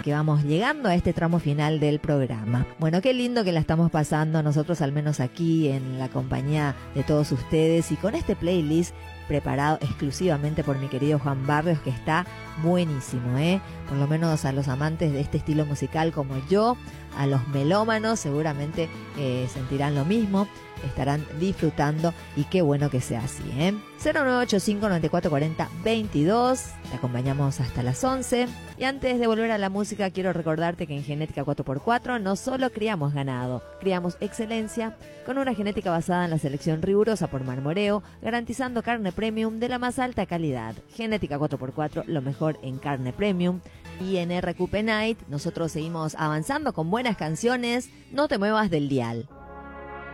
que vamos llegando a este tramo final del programa. Bueno, qué lindo que la estamos pasando nosotros, al menos aquí en la compañía de todos ustedes, y con este playlist preparado exclusivamente por mi querido Juan Barrios, que está buenísimo, por lo menos a los amantes de este estilo musical como yo, a los melómanos seguramente sentirán lo mismo, estarán disfrutando, y qué bueno que sea así. 0985-9440-22, te acompañamos hasta las 11. Y antes de volver a la música, quiero recordarte que en Genética 4x4 no solo criamos ganado, criamos excelencia con una genética basada en la selección rigurosa por Marmoreo, garantizando carne premium de la más alta calidad. Genética 4x4, lo mejor en carne premium. Y en RQP Night nosotros seguimos avanzando con buenas canciones. No te muevas del dial.